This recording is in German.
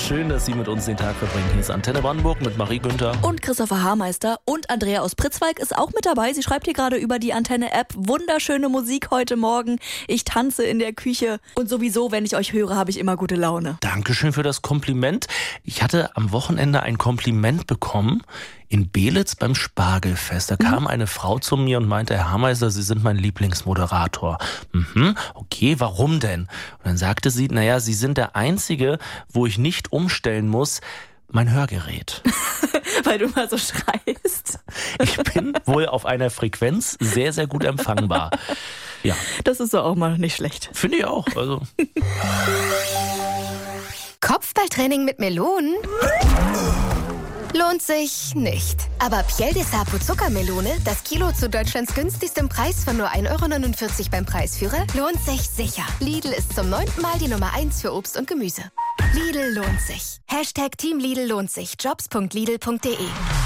Schön, dass Sie mit uns den Tag verbringen. Hier ist Antenne Brandenburg mit Marie Günther. Und Christopher Haarmeister und Andrea aus Pritzwalk ist auch mit dabei. Sie schreibt hier gerade über die Antenne-App. Wunderschöne Musik heute Morgen. Ich tanze in der Küche. Und sowieso, wenn ich euch höre, habe ich immer gute Laune. Dankeschön für das Kompliment. Ich hatte am Wochenende ein Kompliment bekommen in Belitz beim Spargelfest. Da kam eine Frau zu mir und meinte, Herr Haarmeister, Sie sind mein Lieblingsmoderator. Okay, warum denn? Und dann sagte sie, naja, Sie sind der Einzige, wo ich nicht umstellen muss, mein Hörgerät. Weil du mal so schreist. Ich bin wohl auf einer Frequenz sehr, sehr gut empfangbar. Ja. Das ist doch auch mal nicht schlecht. Finde ich auch. Also. Kopfballtraining mit Melonen? Lohnt sich nicht. Aber Piel de Sapo Zuckermelone, das Kilo zu Deutschlands günstigstem Preis von nur 1,49 € beim Preisführer, lohnt sich sicher. Lidl ist zum 9. Mal die Nummer 1 für Obst und Gemüse. Lidl lohnt sich. #Team Lidl lohnt sich. Jobs.lidl.de